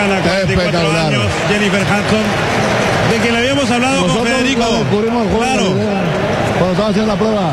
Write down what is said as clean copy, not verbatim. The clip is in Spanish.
americana, 44 años, Jennifer Hudson, de quien le habíamos hablado con Federico. Descubrimos el juego, claro. cuando estaba haciendo la prueba.